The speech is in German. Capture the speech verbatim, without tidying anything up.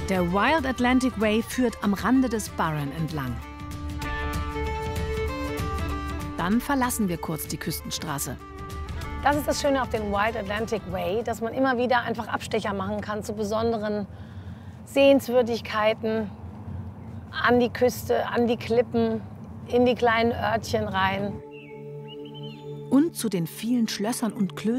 Der Wild Atlantic Way führt am Rande des Burren entlang. Dann verlassen wir kurz die Küstenstraße. Das ist das Schöne auf dem Wild Atlantic Way, dass man immer wieder einfach Abstecher machen kann zu besonderen Sehenswürdigkeiten an die Küste, an die Klippen, in die kleinen Örtchen rein. Und zu den vielen Schlössern und Klöstern